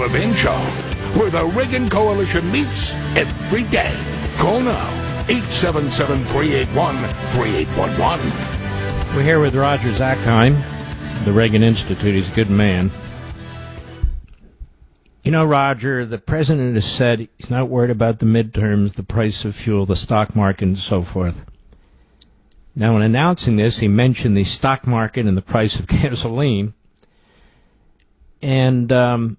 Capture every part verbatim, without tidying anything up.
Levin Show, where the Reagan Coalition meets every day. Call now, eight seven seven, three eight one, three eight one one. We're here with Roger Zakheim, the Reagan Institute. He's a good man. You know, Roger, the president has said he's not worried about the midterms, the price of fuel, the stock market, and so forth. Now, in announcing this, he mentioned the stock market and the price of gasoline. And um,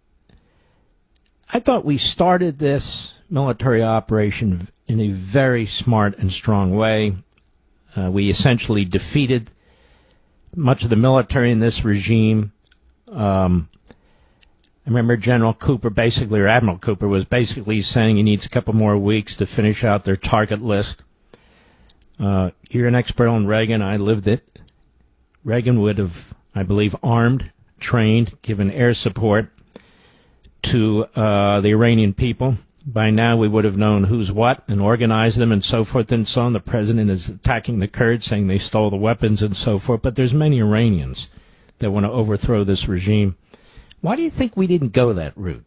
I thought we started this military operation in a very smart and strong way. Uh, we essentially defeated much of the military in this regime. Um, I remember General Cooper basically, or Admiral Cooper, was basically saying he needs a couple more weeks to finish out their target list. Uh, you're an expert on Reagan. I lived it. Reagan would have, I believe, armed, trained, given air support to uh, the Iranian people. By now we would have known who's what and organized them and so forth and so on. The president is attacking the Kurds, saying they stole the weapons and so forth. But there's many Iranians that want to overthrow this regime. Why do you think we didn't go that route?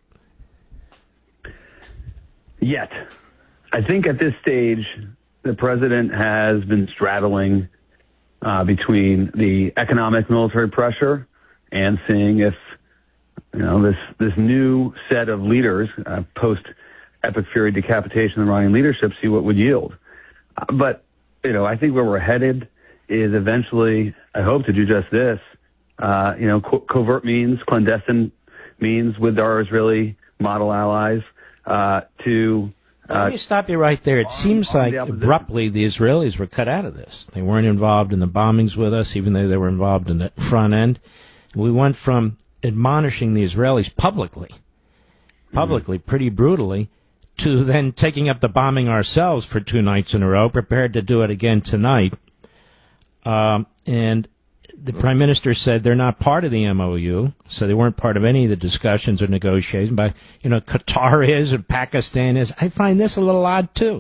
Yet. I think at this stage, the president has been straddling uh, between the economic military pressure and seeing if, you know, this, this new set of leaders, uh, post-Epic Fury decapitation of Iranian leadership, see what would yield. Uh, but, you know, I think where we're headed is eventually, I hope to do just this, Uh, you know, co- covert means, clandestine means with our Israeli model allies uh, to... Uh, Let me stop you right there. It seems like the abruptly the Israelis were cut out of this. They weren't involved in the bombings with us, even though they were involved in the front end. We went from admonishing the Israelis publicly, publicly, mm-hmm. pretty brutally, to then taking up the bombing ourselves for two nights in a row, prepared to do it again tonight. Um, and... The Prime Minister said they're not part of the M O U, so they weren't part of any of the discussions or negotiations. But, you know, Qatar is and Pakistan is. I find this a little odd, too.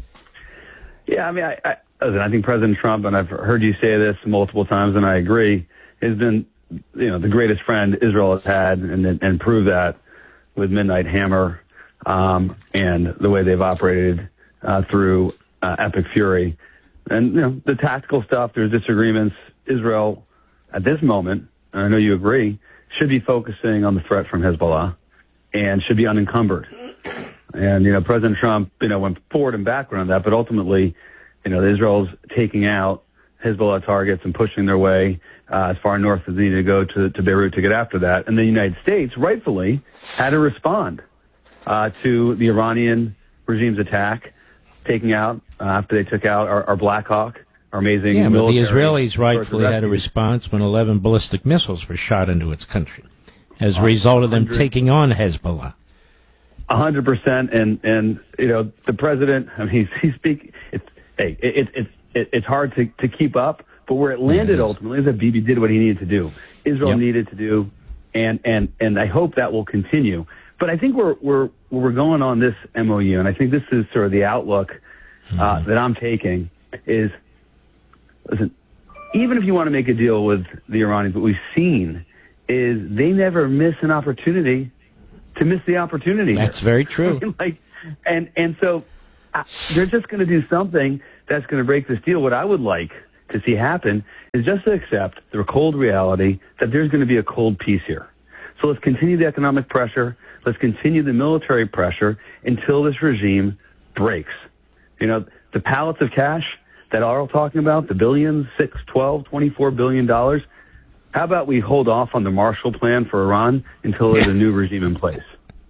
Yeah, I mean, I, I, listen, I think President Trump, and I've heard you say this multiple times, and I agree, has been, you know, the greatest friend Israel has had, and, and proved that with Midnight Hammer um, and the way they've operated uh, through uh, Epic Fury. And, you know, the tactical stuff, there's disagreements. Israel, at this moment, and I know you agree, should be focusing on the threat from Hezbollah and should be unencumbered. And, you know, President Trump, you know, went forward and backward on that, but ultimately, you know, Israel's taking out Hezbollah targets and pushing their way uh, as far north as they need to go to, to Beirut to get after that. And the United States, rightfully, had to respond uh, to the Iranian regime's attack, taking out, uh, after they took out our, our Black Hawk, our amazing yeah, but the Israelis rightfully had a response when eleven ballistic missiles were shot into its country as a result of them taking on Hezbollah. A hundred percent, and and you know the president. I mean, he's, he's speaking. It's hey, it, it, it, it, it's hard to, to keep up, but where it landed yeah, it ultimately is that Bibi did what he needed to do. Israel yep. needed to do, and and and I hope that will continue. But I think we're we're we're going on this M O U, and I think this is sort of the outlook mm-hmm. uh, that I'm taking is. Listen, even if you want to make a deal with the Iranians, what we've seen is they never miss an opportunity to miss the opportunity. That's very true. like, and and so uh, they're just going to do something that's going to break this deal. What I would like to see happen is just to accept the cold reality that there's going to be a cold peace here. So let's continue the economic pressure. Let's continue the military pressure until this regime breaks. You know, the pallets of cash that are all talking about, the billions, six, twelve, twenty-four billion dollars. How about we hold off on the Marshall Plan for Iran until there's a new regime in place?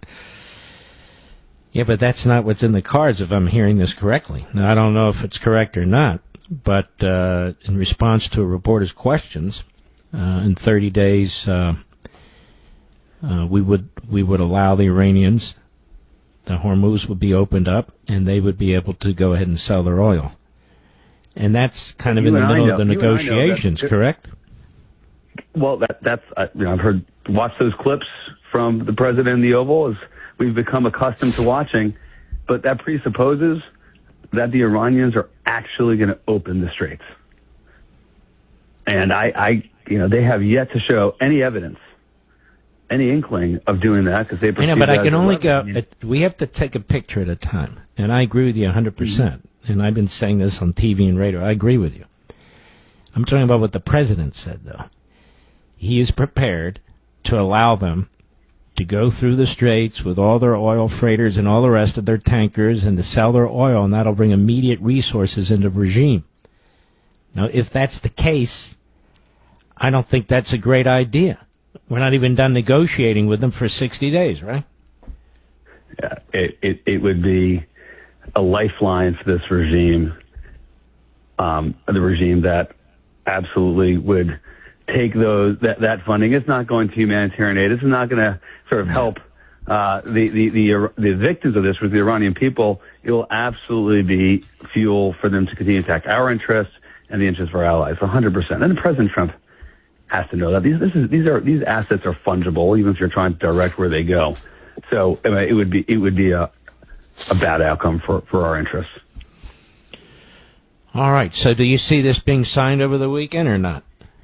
Yeah, but that's not what's in the cards, if I'm hearing this correctly. Now, I don't know if it's correct or not, but uh, in response to a reporter's questions, uh, in thirty days, uh, uh, we would we would allow the Iranians, the Hormuz would be opened up, and they would be able to go ahead and sell their oil. And that's kind of you in the middle know, of the negotiations, correct? Well, that, that's, uh, you know, I've heard, watch those clips from the president in the Oval as we've become accustomed to watching, but that presupposes that the Iranians are actually going to open the straits. And I, I, you know, they have yet to show any evidence any inkling of doing that because they. I know, but I can only go. At, we have to take a picture at a time, and I agree with you one hundred percent. Mm-hmm. And I've been saying this on T V and radio. I agree with you. I'm talking about what the president said, though. He is prepared to allow them to go through the straits with all their oil freighters and all the rest of their tankers and to sell their oil, and that'll bring immediate resources into the regime. Now, if that's the case, I don't think that's a great idea. We're not even done negotiating with them for sixty days, right? Yeah, it, it, it would be a lifeline for this regime, um, the regime that absolutely would take those that, that funding. It's not going to humanitarian aid. It's not going to sort of help uh, the, the, the, the victims of this with the Iranian people. It will absolutely be fuel for them to continue to attack our interests and the interests of our allies, one hundred percent. And President Trump has to know that these this is these are these assets are fungible, even if you're trying to direct where they go. So I mean, it would be it would be a a bad outcome for, for our interests. All right. So do you see this being signed over the weekend or not?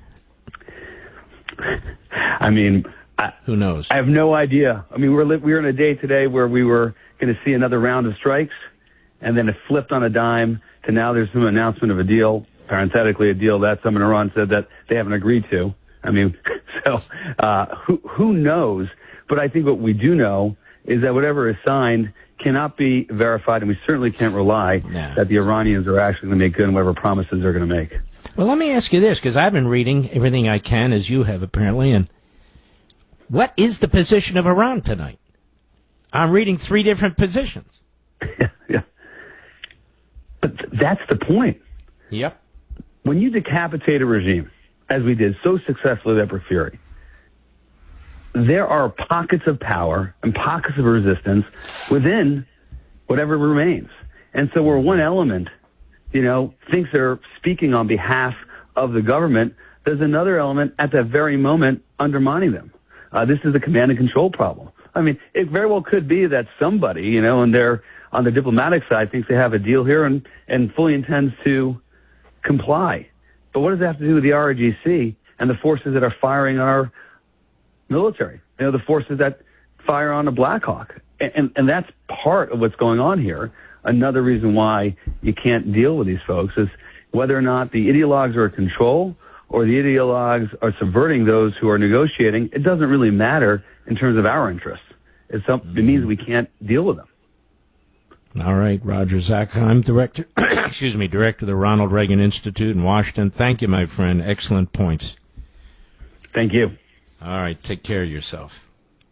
I mean, I, who knows? I have no idea. I mean, we're li- we're in a day today where we were going to see another round of strikes, and then it flipped on a dime to now there's some announcement of a deal. Parenthetically, a deal that some in Iran said that they haven't agreed to. I mean, so uh, who who knows? But I think what we do know is that whatever is signed cannot be verified, and we certainly can't rely nah. that the Iranians are actually going to make good on whatever promises they're going to make. Well, let me ask you this, because I've been reading everything I can, as you have apparently, and what is the position of Iran tonight? I'm reading three different positions. Yeah, yeah. But th- that's the point. Yep. When you decapitate a regime, as we did so successfully at Porphyry, there are pockets of power and pockets of resistance within whatever remains. And so where one element, you know, thinks they're speaking on behalf of the government, there's another element at that very moment undermining them. Uh, this is a command and control problem. I mean, it very well could be that somebody, you know, and they're on the diplomatic side thinks they have a deal here and, and fully intends to comply. But what does that have to do with the R G C and the forces that are firing our military? You know, the forces that fire on a Black Hawk. And, and, and that's part of what's going on here. Another reason why you can't deal with these folks is whether or not the ideologues are in control or the ideologues are subverting those who are negotiating. It doesn't really matter in terms of our interests. It's some, it means we can't deal with them. All right, Roger Zakheim, director, excuse me, director of the Ronald Reagan Institute in Washington. Thank you, my friend. Excellent points. Thank you. All right, take care of yourself.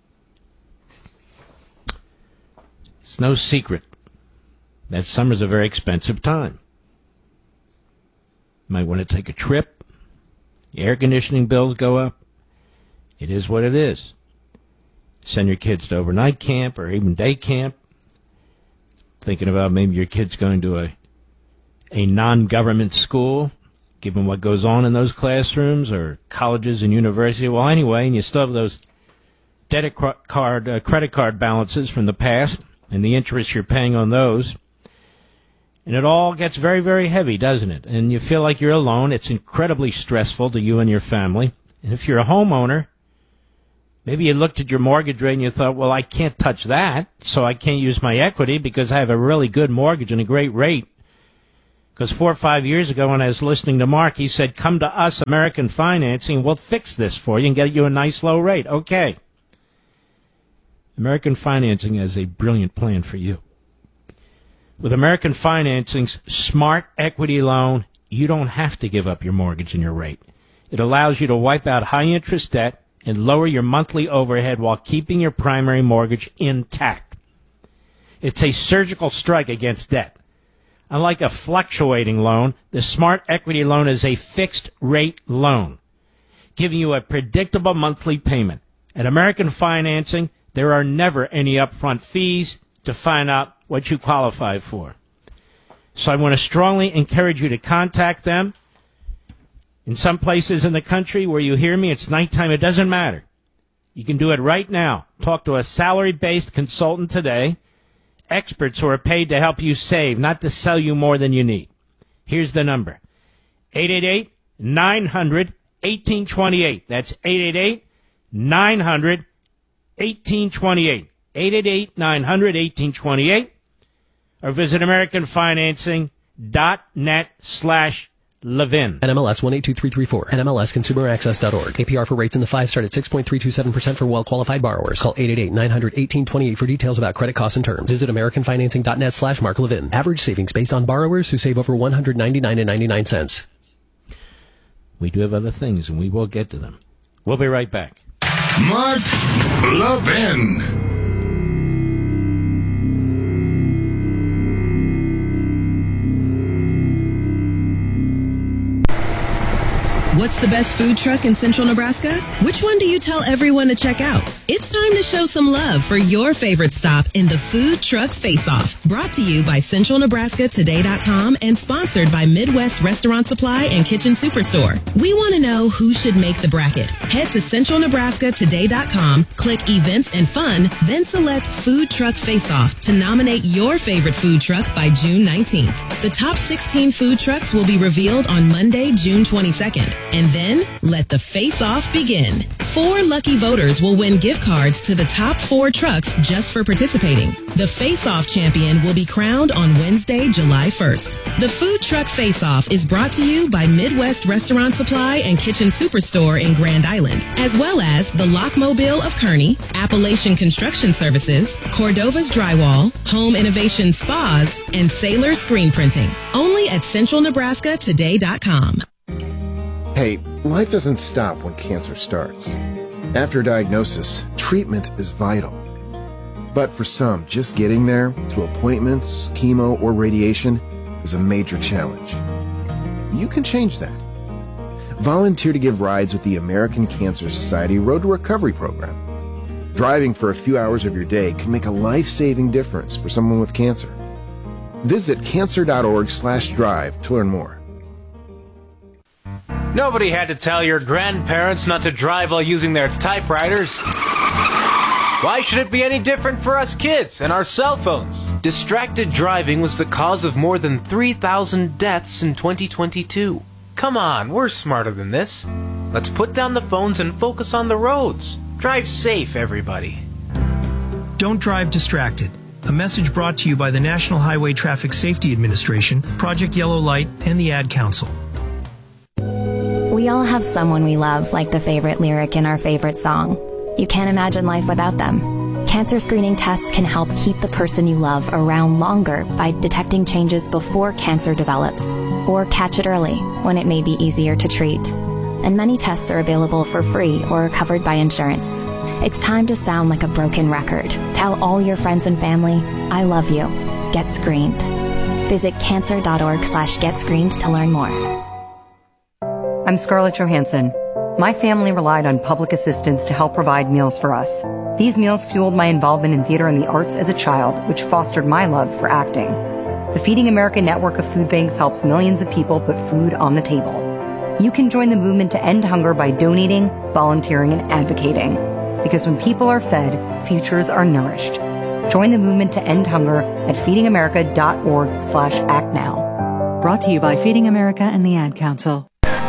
It's no secret that summer's a very expensive time. You might want to take a trip. The air conditioning bills go up. It is what it is. Send your kids to overnight camp or even day camp. Thinking about maybe your kid's going to a a non-government school, given what goes on in those classrooms, or colleges and universities. Well, anyway, and you still have those debit card, uh, credit card balances from the past, and the interest you're paying on those. And it all gets very, very heavy, doesn't it? And you feel like you're alone. It's incredibly stressful to you and your family. And if you're a homeowner, maybe you looked at your mortgage rate and you thought, well, I can't touch that, so I can't use my equity because I have a really good mortgage and a great rate. Because four or five years ago when I was listening to Mark, he said, come to us, American Financing, we'll fix this for you and get you a nice low rate. Okay. American Financing has a brilliant plan for you. With American Financing's Smart Equity Loan, you don't have to give up your mortgage and your rate. It allows you to wipe out high-interest debt and lower your monthly overhead while keeping your primary mortgage intact. It's a surgical strike against debt. Unlike a fluctuating loan, the Smart Equity Loan is a fixed-rate loan, giving you a predictable monthly payment. At American Financing, there are never any upfront fees to find out what you qualify for. So I want to strongly encourage you to contact them. In some places in the country where you hear me, it's nighttime. It doesn't matter. You can do it right now. Talk to a salary-based consultant today. Experts who are paid to help you save, not to sell you more than you need. Here's the number. eight eight eight, nine hundred, eighteen twenty-eight. That's eight eight eight, nine hundred, eighteen twenty-eight. eight eight eight, nine hundred, eighteen twenty-eight. Or visit American Financing dot net slash Levin. N M L S one eight two three three four. N M L S consumer access dot org. A P R for rates in the five start at six point three two seven percent for well-qualified borrowers. Call eight eight eight, nine hundred, eighteen twenty-eight for details about credit costs and terms. Visit American Financing dot net slash Mark Levin. Average savings based on borrowers who save over one hundred ninety-nine dollars and ninety-nine cents. We do have other things, and we will get to them. We'll be right back. Mark Levin. What's the best food truck in Central Nebraska? Which one do you tell everyone to check out? It's time to show some love for your favorite stop in the Food Truck Face-Off. Brought to you by Central Nebraska Today dot com and sponsored by Midwest Restaurant Supply and Kitchen Superstore. We want to know who should make the bracket. Head to Central Nebraska Today dot com, click Events and Fun, then select Food Truck Face-Off to nominate your favorite food truck by June nineteenth. The top sixteen food trucks will be revealed on Monday, June twenty-second. And then, let the face-off begin. Four lucky voters will win gift cards to the top four trucks just for participating. The face-off champion will be crowned on Wednesday, July first. The Food Truck Face-Off is brought to you by Midwest Restaurant Supply and Kitchen Superstore in Grand Island, as well as the Lockmobile of Kearney, Appalachian Construction Services, Cordova's Drywall, Home Innovation Spas, and Sailor Screen Printing. Only at Central Nebraska Today dot com. Hey, life doesn't stop when cancer starts. After diagnosis, treatment is vital. But for some, just getting there, to appointments, chemo, or radiation, is a major challenge. You can change that. Volunteer to give rides with the American Cancer Society Road to Recovery program. Driving for a few hours of your day can make a life-saving difference for someone with cancer. Visit cancer dot org slash drive to learn more. Nobody had to tell your grandparents not to drive while using their typewriters. Why should it be any different for us kids and our cell phones? Distracted driving was the cause of more than three thousand deaths in twenty twenty-two. Come on, we're smarter than this. Let's put down the phones and focus on the roads. Drive safe, everybody. Don't drive distracted. A message brought to you by the National Highway Traffic Safety Administration, Project Yellow Light, and the Ad Council. We all have someone we love, like the favorite lyric in our favorite song. You can't imagine life without them. Cancer screening tests can help keep the person you love around longer by detecting changes before cancer develops, or catch it early when it may be easier to treat. And many tests are available for free or are covered by insurance. It's time to sound like a broken record. Tell all your friends and family, I love you. Get screened. Visit cancer dot org slash get screened to learn more. I'm Scarlett Johansson. My family relied on public assistance to help provide meals for us. These meals fueled my involvement in theater and the arts as a child, which fostered my love for acting. The Feeding America network of food banks helps millions of people put food on the table. You can join the movement to end hunger by donating, volunteering, and advocating. Because when people are fed, futures are nourished. Join the movement to end hunger at feeding america dot org slash act now. Brought to you by Feeding America and the Ad Council.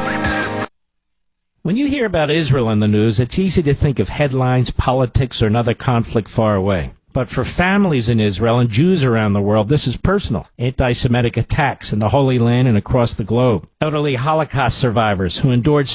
When you hear about Israel in the news, it's easy to think of headlines, politics, or another conflict far away. But for families in Israel and Jews around the world, this is personal. Anti-Semitic attacks in the Holy Land and across the globe. Elderly Holocaust survivors who endured